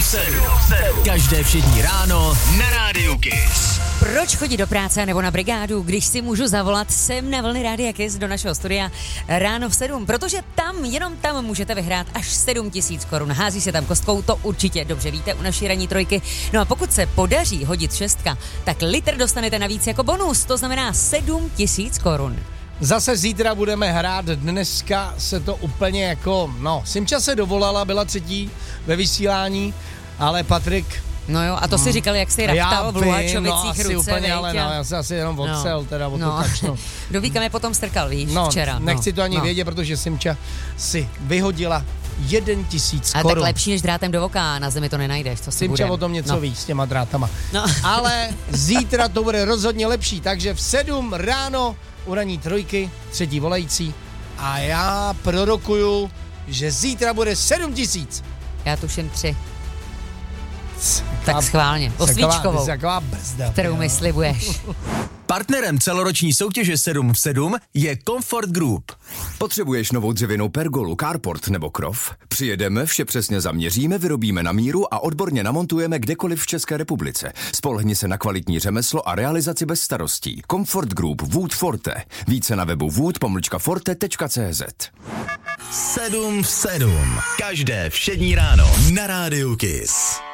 v 7. Každé všední ráno na Rádiu Kiss. Proč chodit do práce nebo na brigádu, když si můžu zavolat sem na vlny Rádia Kiss do našeho studia ráno v 7? Protože tam, jenom tam můžete vyhrát až 7 000 korun. Hází se tam kostkou, to určitě dobře víte u naší ranní trojky. No a pokud se podaří hodit šestka, tak litr dostanete navíc jako bonus, to znamená 7 000 korun. Zase zítra budeme hrát, dneska se to úplně jako, Simča se dovolala, byla třetí ve vysílání, ale Patrik... No jo, a to si říkali, jak jsi raptal v Luhačovicích ruce, úplně, ale já se asi jenom odcel, teda o to kačnu. Kdo ví, kam je potom strkal, víš, včera. Nechci to ani vědět, protože Simča si vyhodila 1 000 korun. A tak lepší než drátem do voka, na zemi to nenajdeš, co si Simča budem. o tom něco ví s těma drátama. No. Ale zítra to bude rozhodně lepší, takže v 7 ráno u ranní trojky, třetí volající a já prorokuju, že zítra bude 7 000. Já tuším 3. Tak schválně, osvíčkovou, taková brzda, kterou mi slibuješ. Partnerem celoroční soutěže 7 v 7 je Comfort Group. Potřebuješ novou dřevěnou pergolu, carport nebo krov? Přijedeme, vše přesně zaměříme, vyrobíme na míru a odborně namontujeme kdekoliv v České republice. Spolehni se na kvalitní řemeslo a realizaci bez starostí. Comfort Group Wood Forte. Více na webu wood-forte.cz. 7 v 7. Každé všední ráno na Rádiu Kiss.